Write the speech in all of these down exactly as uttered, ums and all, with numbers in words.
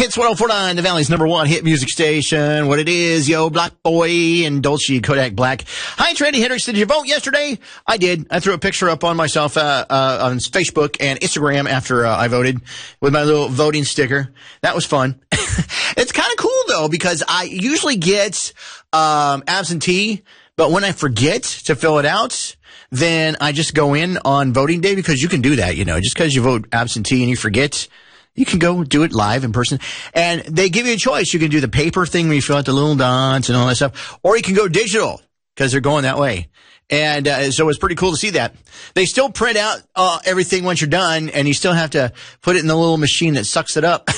Hits one oh four point nine, the Valley's number one hit music station. What it is, yo, Black Boy and Dolce Kodak Black. Hi, it's Randy Hendricks. Did you vote yesterday? I did. I threw a picture up on myself uh, uh, on Facebook and Instagram after uh, I voted with my little voting sticker. That was fun. It's kind of cool, though, because I usually get um, absentee, but when I forget to fill it out, then I just go in on voting day, because you can do that, you know, just because you vote absentee and you forget, you can go do it live in person. And they give you a choice. You can do the paper thing where you fill out the little dots and all that stuff, or you can go digital, because they're going that way. And uh, so it's pretty cool to see that. They still print out uh, everything once you're done, and you still have to put it in the little machine that sucks it up.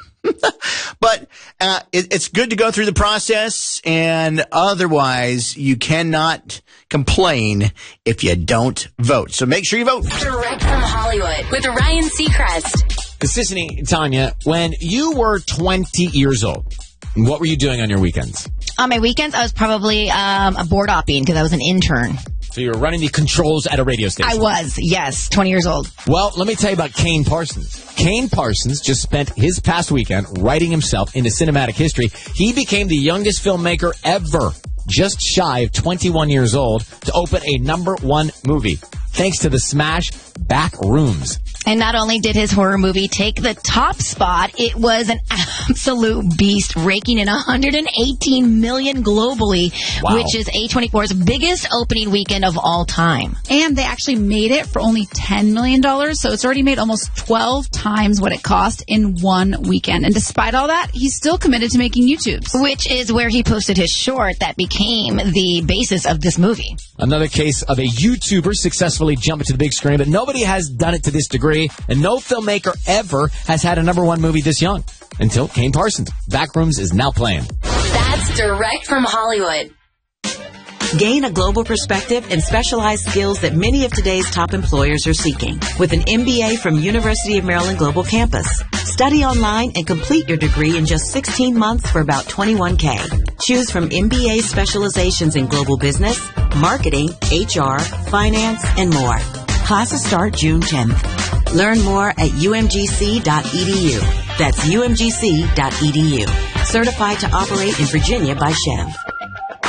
But uh, it, it's good to go through the process, and otherwise you cannot complain if you don't vote. So make sure you vote. Direct from Hollywood with Ryan Seacrest. Sissany, Tanya, when you were twenty years old, what were you doing on your weekends? On my weekends, I was probably um, board opping because I was an intern. So you were running the controls at a radio station? I was, yes, twenty years old. Well, let me tell you about Kane Parsons. Kane Parsons just spent his past weekend writing himself into cinematic history. He became the youngest filmmaker ever, just shy of twenty-one years old, to open a number one movie, thanks to the smash Back Rooms. And not only did his horror movie take the top spot, it was an absolute beast, raking in one hundred eighteen million dollars globally, Wow. which is A twenty-four's biggest opening weekend of all time. And they actually made it for only ten million dollars, so it's already made almost twelve times what it cost in one weekend. And despite all that, he's still committed to making YouTubes. Which is where he posted his short that became the basis of this movie. Another case of a YouTuber successfully jumping to the big screen, but nobody has done it to this degree, and no filmmaker ever has had a number one movie this young. Until Kane Parsons. Backrooms is now playing. That's direct from Hollywood. Gain a global perspective and specialized skills that many of today's top employers are seeking with an M B A from University of Maryland Global Campus. Study online and complete your degree in just sixteen months for about twenty-one K. Choose from M B A specializations in global business, marketing, H R, finance, and more. Classes start June tenth. Learn more at U M G C dot E D U. That's U M G C dot E D U. Certified to operate in Virginia by Chev.